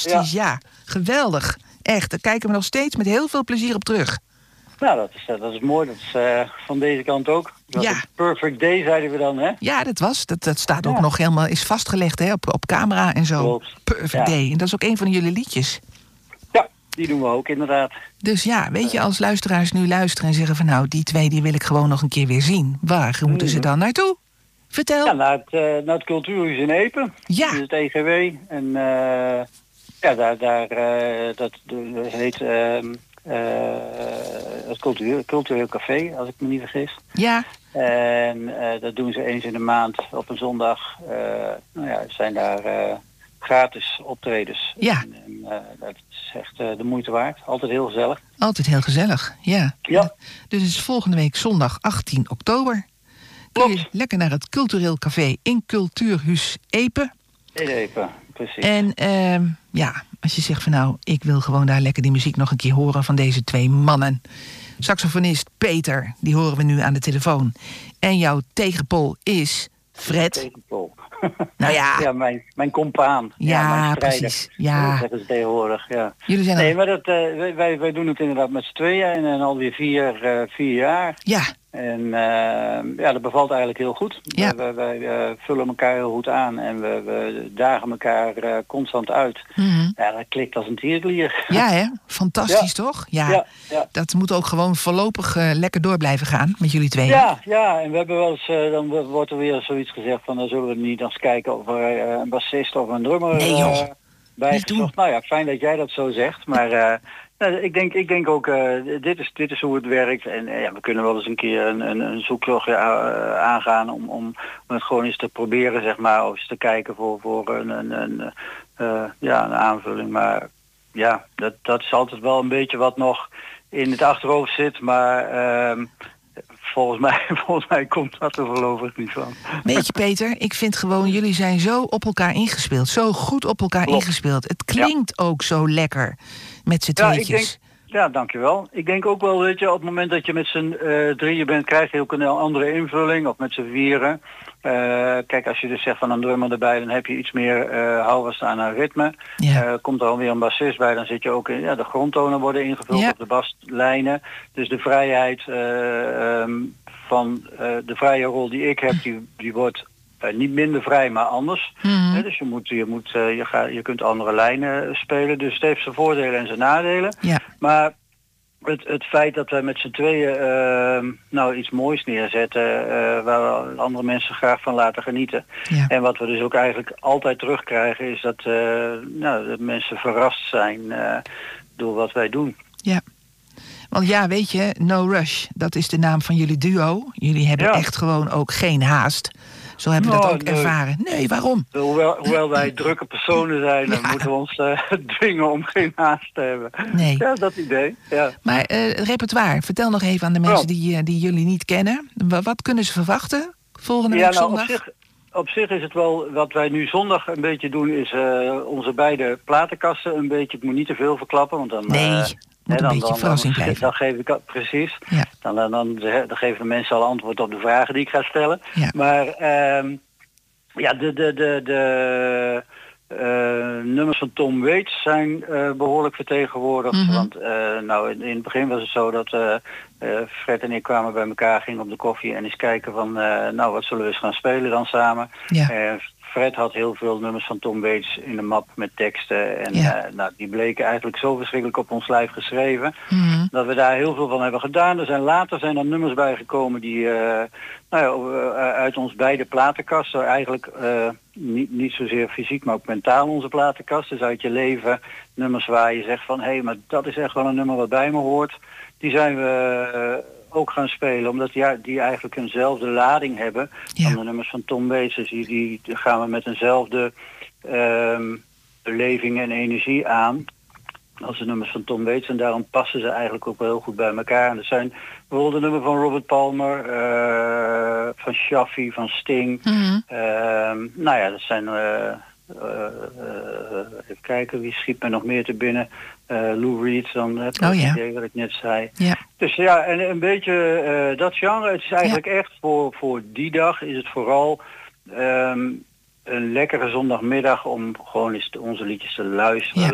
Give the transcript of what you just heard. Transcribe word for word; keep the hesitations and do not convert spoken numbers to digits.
fantastisch, ja. ja. Geweldig. Echt, daar kijken we nog steeds met heel veel plezier op terug. Nou, dat is, dat is mooi. Dat is uh, van deze kant ook. Dat ja. Een perfect day, zeiden we dan, hè? Ja, dat was. Dat, dat staat ja. ook nog helemaal, is vastgelegd, hè, op, op camera en zo. Klopt. Perfect ja. day. En dat is ook een van jullie liedjes. Ja, die doen we ook, inderdaad. Dus ja, weet je, als luisteraars nu luisteren en zeggen van nou, die twee die wil ik gewoon nog een keer weer zien. Waar moeten mm. ze dan naartoe? Vertel. Ja, naar het, uh, naar het Cultuurhuis in Epe. Ja. Dus het E G W. En uh, ja, daar, daar uh, dat, dat heet uh, uh, het cultuur, cultureel café, als ik me niet vergis. Ja. En uh, dat doen ze eens in de maand op een zondag. Uh, nou ja, zijn daar uh, gratis optredens. Ja. En, en, uh, dat is echt uh, de moeite waard. Altijd heel gezellig. Altijd heel gezellig, ja. Ja. Dus het is volgende week zondag achttien oktober. Kun je lekker naar het cultureel café in Cultuurhuis Epe. In Epe, precies. En uh, ja, als je zegt van nou, ik wil gewoon daar lekker die muziek nog een keer horen van deze twee mannen. Saxofonist Peter, die horen we nu aan de telefoon. En jouw tegenpol is Fred. Tegenpol. Nou ja. Ja, mijn, mijn compaan. Ja, ja mijn precies. Ja. Dat is tegenwoordig, ja. Jullie zijn nee, al... maar dat, uh, wij, wij doen het inderdaad met z'n tweeën en, en alweer vier, uh, vier jaar. Ja. En uh, ja, dat bevalt eigenlijk heel goed. Ja. Wij, wij uh, vullen elkaar heel goed aan en we, we dagen elkaar uh, constant uit. Mm-hmm. Ja, dat klikt als een tierklier. Ja, hè? Fantastisch, ja. toch? Ja. Ja, ja. Dat moet ook gewoon voorlopig uh, lekker door blijven gaan met jullie tweeën. Ja, ja, en we hebben wel eens, uh, dan wordt er weer zoiets gezegd van, dan zullen we niet eens kijken of er uh, een bassist of een drummer nee, joh. uh, bij is. Nou ja, fijn dat jij dat zo zegt, maar... Uh, Nou, ik, denk, ik denk ook, uh, dit, is, dit is hoe het werkt. En uh, ja, we kunnen wel eens een keer een, een, een zoektocht uh, aangaan om, om, om het gewoon eens te proberen, zeg maar. Of eens te kijken voor, voor een, een, een, uh, ja, een aanvulling. Maar ja, dat, dat is altijd wel een beetje wat nog in het achterhoofd zit. Maar uh, volgens, mij, volgens mij komt dat er voorlopig niet van. Weet je Peter, ik vind gewoon, jullie zijn zo op elkaar ingespeeld. Zo goed op elkaar Klopt. ingespeeld. Het klinkt ja. ook zo lekker. Met z'n ja, tweetjes. Ik denk, ja, dankjewel. Ik denk ook wel, weet je, op het moment dat je met z'n uh, drieën bent, krijg je ook een andere invulling. Of met z'n vieren. Uh, kijk, als je dus zegt van een drummer erbij, dan heb je iets meer uh, houvast aan een ritme. Ja. Uh, komt er alweer een bassist bij, dan zit je ook in, ja, de grondtonen worden ingevuld ja. op de baslijnen. Dus de vrijheid uh, um, van uh, de vrije rol die ik heb, die, die wordt... Uh, niet minder vrij, maar anders. Mm-hmm. He, dus je, moet, je, moet, uh, je, ga, je kunt andere lijnen spelen. Dus het heeft zijn voordelen en zijn nadelen. Ja. Maar het, het feit dat wij met z'n tweeën uh, nou iets moois neerzetten... Uh, waar andere mensen graag van laten genieten. Ja. En wat we dus ook eigenlijk altijd terugkrijgen... is dat, uh, nou, dat mensen verrast zijn uh, door wat wij doen. Ja. Want ja, weet je, No Rush, dat is de naam van jullie duo. Jullie hebben ja. echt gewoon ook geen haast. Zo hebben we nou, dat ook nee. ervaren. Nee, waarom? Hoewel, hoewel wij drukke personen zijn, dan ja. moeten we ons uh, dwingen om geen haast te hebben. Nee. Ja, dat idee. Ja. Maar uh, repertoire, vertel nog even aan de mensen die, uh, die jullie niet kennen. Wat kunnen ze verwachten volgende ja, week nou, zondag? Op zich, op zich is het wel, wat wij nu zondag een beetje doen, is uh, onze beide platenkasten een beetje, ik moet niet te veel verklappen, want dan... Nee. Uh, Moet He, een dan, beetje dan, verrassing dan, blijven. Dan geef ik precies. Ja. Dan, dan, dan, dan geven de mensen al antwoord op de vragen die ik ga stellen. Ja. Maar uh, ja, de, de, de, de uh, nummers van Tom Waits zijn uh, behoorlijk vertegenwoordigd. Mm-hmm. Want uh, nou, in, in het begin was het zo dat uh, uh, Fred en ik kwamen bij elkaar, gingen op de koffie en eens kijken van, uh, nou, wat zullen we eens gaan spelen dan samen. Ja. Uh, Fred had heel veel nummers van Tom Waits in de map met teksten. En ja. uh, nou, die bleken eigenlijk zo verschrikkelijk op ons lijf geschreven. Mm-hmm. Dat we daar heel veel van hebben gedaan. Er zijn later zijn er nummers bijgekomen die uh, nou ja, uit ons beide platenkasten. Eigenlijk uh, niet, niet zozeer fysiek, maar ook mentaal onze platenkast. Dus uit je leven nummers waar je zegt van... hé, hey, maar dat is echt wel een nummer wat bij me hoort. Die zijn we... Uh, ook gaan spelen, omdat die, die eigenlijk eenzelfde lading hebben ja. van de nummers van Tom Waits. Dus die, die gaan we met eenzelfde um, beleving en energie aan als de nummers van Tom Waits. En daarom passen ze eigenlijk ook wel heel goed bij elkaar. En er zijn bijvoorbeeld de nummer van Robert Palmer, uh, van Shafi, van Sting. Mm-hmm. Uh, nou ja, dat zijn... Uh, Uh, uh, even kijken, wie schiet me nog meer te binnen? Uh, Lou Reed, dan heb je oh, het ja. idee wat ik net zei. Ja. Dus ja, en een beetje uh, dat genre. Het is eigenlijk ja. echt voor, voor die dag is het vooral um, een lekkere zondagmiddag om gewoon eens onze liedjes te luisteren. Ja.